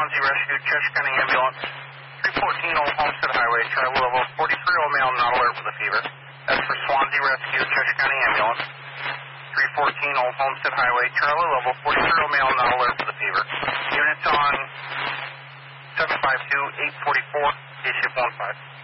Swansea Rescue, Cheshire County Ambulance, 314 Old Homestead Highway, Charlie level 43-year-old male not alert with a fever. That's for Swansea Rescue, Cheshire County Ambulance, 314 Old Homestead Highway, Charlie level 43-year-old male not alert with a fever. Units on 752-844, day shift 15.